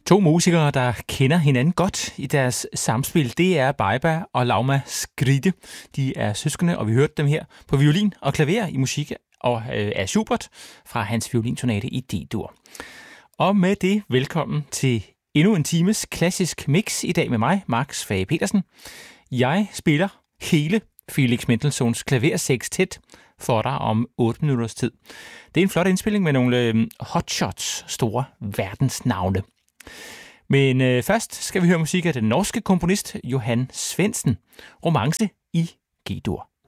To musikere, der kender hinanden godt i deres samspil, det er Baiba og Lauma Skride. De er søskende, og vi hørte dem her på violin og klaver i musik af Schubert fra hans violinsonate i D-dur. Og med det, velkommen til endnu en times klassisk mix i dag med mig, Max Fage Petersen. Jeg spiller hele Felix Mendelssohns klaversextet for dig om 8 minutters tid. Det er en flot indspilling med nogle hotshots, store verdensnavne. Men først skal vi høre musik af den norske komponist Johan Svendsen, Romance i G-dur.